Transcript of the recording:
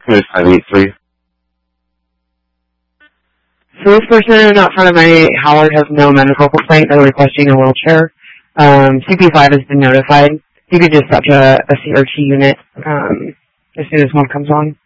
Code 583. So this person outside of 98 Howard has no medical complaint. They're requesting a wheelchair. CP5 has been notified. You could dispatch a CRT unit as soon as one comes on.